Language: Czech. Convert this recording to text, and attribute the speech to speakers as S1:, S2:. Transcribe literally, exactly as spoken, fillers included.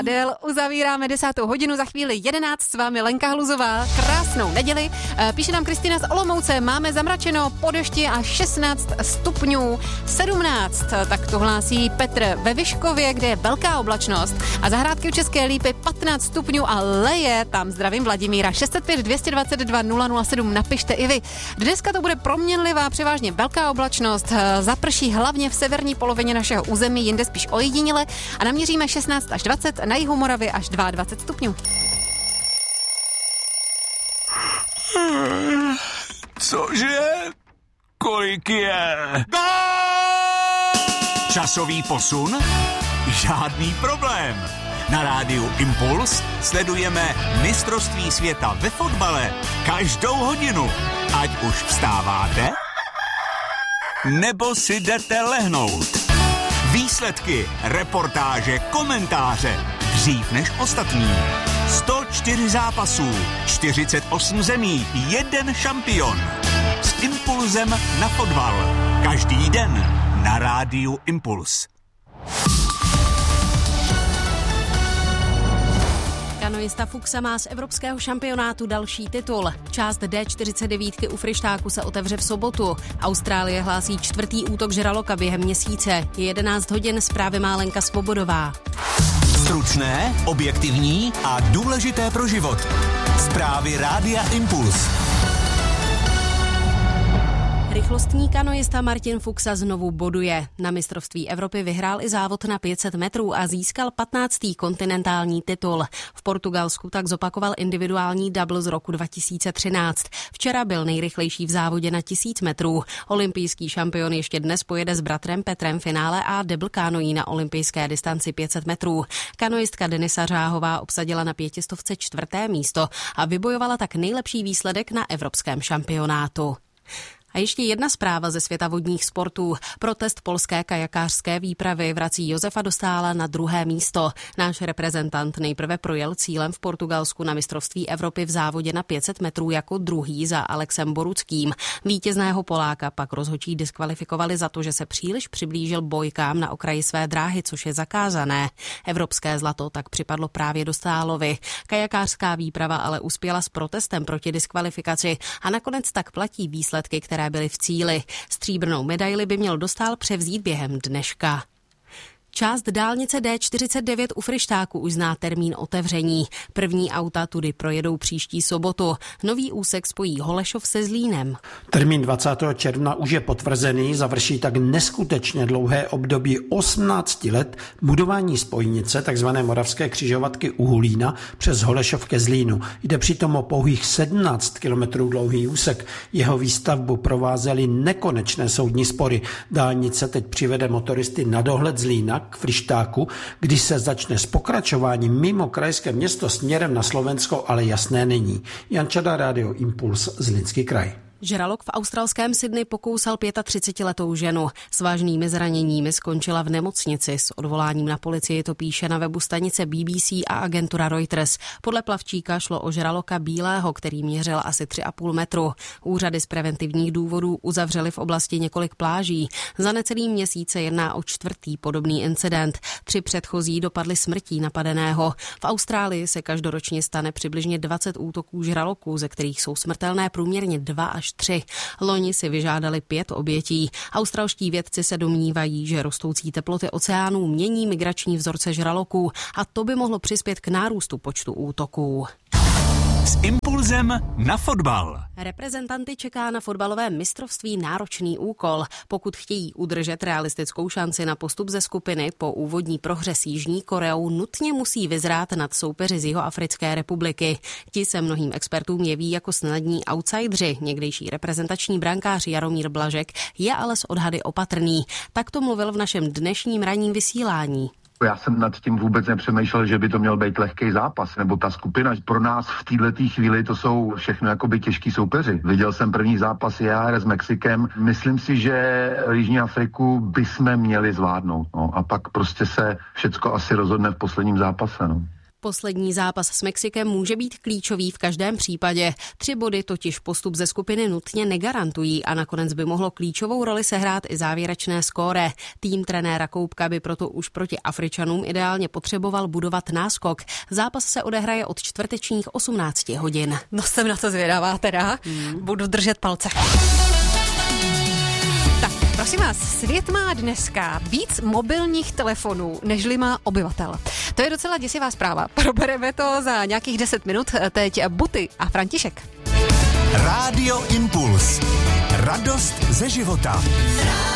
S1: Adel. Uzavíráme desátou hodinu, za chvíli jedenáct, s vámi Lenka Haluzová. Krásnou neděli. Píše nám Kristýna z Olomouce, máme zamračeno po dešti a šestnáct stupňů, sedmnáct, tak to hlásí Petr ve Vyškově, kde je velká oblačnost, a Zahrádky u České Lípy patnáct stupňů a leje, tam zdravím Vladimíra. šest set pět dvě dva dva nula nula sedm, napište i vy. Dneska to bude proměnlivá, převážně velká oblačnost, zaprší hlavně v severní polovině našeho území, jinde spíš ojediněle a naměříme šestnáct až dvacet, na jihu Moravy až dvacet dva stupňů.
S2: Cože? Kolik je? Gól! Časový posun? Žádný problém. Na rádiu Impuls sledujeme mistrovství světa ve fotbale každou hodinu. Ať už vstáváte, nebo si jdete lehnout. Výsledky, reportáže, komentáře. Dřív než ostatní. sto čtyři zápasů, čtyřicet osm zemí, jeden šampion. S Impulzem na fotbal. Každý den na rádiu Impuls.
S3: Kanoista Fuxa má z evropského šampionátu další titul. Část D čtyřicet devět u Fryštáku se otevře v sobotu. Austrálie hlásí čtvrtý útok žraloka během měsíce. Je jedenáct hodin, zprávy má Lenka Svobodová.
S2: Stručné, objektivní a důležité pro život. Zprávy rádia Impuls.
S3: Rychlostní kanoista Martin Fuxa znovu boduje. Na mistrovství Evropy vyhrál i závod na pět set metrů a získal patnáctý kontinentální titul. V Portugalsku tak zopakoval individuální double z roku dva tisíce třináct. Včera byl nejrychlejší v závodě na tisíc metrů. Olympijský šampion ještě dnes pojede s bratrem Petrem finále a double kanoí na olympijské distanci pět set metrů. Kanoistka Denisa Řáhová obsadila na pětistovce čtvrté místo a vybojovala tak nejlepší výsledek na evropském šampionátu. A ještě jedna zpráva ze světa vodních sportů. Protest polské kajakářské výpravy vrací Josefa Dostála na druhé místo. Náš reprezentant nejprve projel cílem v Portugalsku na mistrovství Evropy v závodě na pět set metrů jako druhý za Alexem Boruckým. Vítězného Poláka pak rozhodčí diskvalifikovali za to, že se příliš přiblížil bojkám na okraji své dráhy, což je zakázané. Evropské zlato tak připadlo právě Dostálovi. Kajakářská výprava ale uspěla s protestem proti diskvalifikaci a nakonec tak platí výsledky, které byly v cíli. Stříbrnou medaili by měl Dostál převzít během dneška. Část dálnice D čtyřicet devět u Fryštáku už zná termín otevření. První auta tudy projedou příští sobotu. Nový úsek spojí Holešov se Zlínem.
S4: Termín dvacátého června už je potvrzený, završí tak neskutečně dlouhé období osmnáct let budování spojnice, takzvané moravské křižovatky u Hulína přes Holešov ke Zlínu. Jde přitom o pouhých sedmnáct kilometrů dlouhý úsek. Jeho výstavbu provázely nekonečné soudní spory. Dálnice teď přivede motoristy na dohled Zlína k Fryštáku, když se začne s pokračováním mimo krajské město směrem na Slovensko, ale jasné není. Jan Čada, rádio Impuls, Zlínský kraj.
S3: Žralok v australském Sydney pokousal třicetiletou ženu. S vážnými zraněními skončila v nemocnici. S odvoláním na policii to píše na webu stanice B B C a agentura Reuters. Podle plavčíka šlo o žraloka bílého, který měřil asi tři a půl metru. Úřady z preventivních důvodů uzavřely v oblasti několik pláží. Za necelý měsíc se jedná o čtvrtý podobný incident. Tři předchozí dopadly smrtí napadeného. V Austrálii se každoročně stane přibližně dvacet útoků žraloků, ze kterých jsou smrtelné průměrně dva až tři. Loni si vyžádali pět obětí. Australští vědci se domnívají, že rostoucí teploty oceánů mění migrační vzorce žraloků a to by mohlo přispět k nárůstu počtu útoků.
S2: S Impulzem na fotbal.
S3: Reprezentanty čeká na fotbalovém mistrovství náročný úkol. Pokud chtějí udržet realistickou šanci na postup ze skupiny, po úvodní prohře s Jižní Koreou nutně musí vyzrát nad soupeři z Jihoafrické republiky. Ti se mnohým expertům jeví jako snadní outsidři. Někdejší reprezentační brankář Jaromír Blažek je ale s odhady opatrný. Tak to mluvil v našem dnešním ranním vysílání.
S5: Já jsem nad tím vůbec nepřemýšlel, že by to měl být lehký zápas, nebo ta skupina. Pro nás v této chvíli to jsou všechno jakoby těžký soupeři. Viděl jsem první zápas J R s Mexikem. Myslím si, že Jižní Afriku bychom měli zvládnout. No. A pak prostě se všecko asi rozhodne v posledním zápase. No.
S3: Poslední zápas s Mexikem může být klíčový v každém případě. Tři body totiž postup ze skupiny nutně negarantují a nakonec by mohlo klíčovou roli sehrát i závěrečné skóre. Tým trenéra Koubka by proto už proti Afričanům ideálně potřeboval budovat náskok. Zápas se odehraje od čtvrtečních osmnáct hodin.
S1: No jsem na to zvědavá teda. Hmm. Budu držet palce. Tak, prosím vás, svět má dneska víc mobilních telefonů, nežli má obyvatel. To je docela děsivá zpráva. Probereme to za nějakých deset minut. Teď Buty a František.
S2: Rádio Impuls. Radost ze života.